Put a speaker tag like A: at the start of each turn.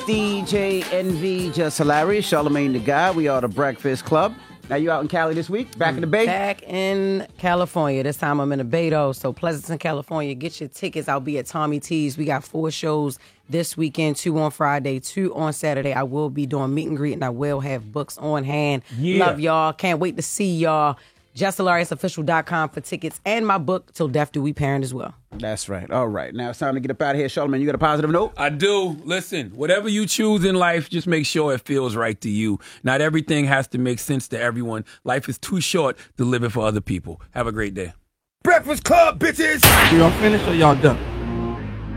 A: DJ Envy, Just Hilarious, Charlamagne the Guy. We are the Breakfast Club. Now you out in Cali this week? Back in the Bay?
B: Back in California. This time I'm in the Bay, though. So Pleasanton, California. Get your tickets. I'll be at Tommy T's. We got 4 shows this weekend, 2 on Friday, 2 on Saturday. I will be doing meet and greet, and I will have books on hand.
C: Yeah.
B: Love y'all. Can't wait to see y'all. JustHilariousOfficial.com for tickets and my book, Till Death Do We Parent, as well.
A: That's right. All right. Now it's time to get up out of here. Charlamagne, you got a positive note?
C: I do. Listen, whatever you choose in life, just make sure it feels right to you. Not everything has to make sense to everyone. Life is too short to live it for other people. Have a great day.
D: Breakfast Club, bitches!
E: Y'all finished or y'all done?